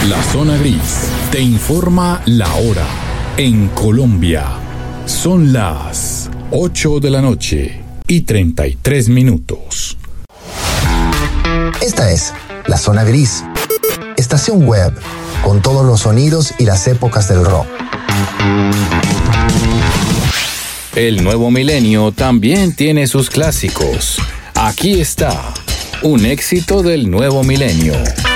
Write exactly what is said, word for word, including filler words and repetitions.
La Zona Gris te informa la hora. En Colombia son las ocho de la noche y treinta y tres minutos. Esta es La Zona Gris, estación web con todos los sonidos y las épocas del rock. El nuevo milenio también tiene sus clásicos. Aquí está un éxito del nuevo milenio.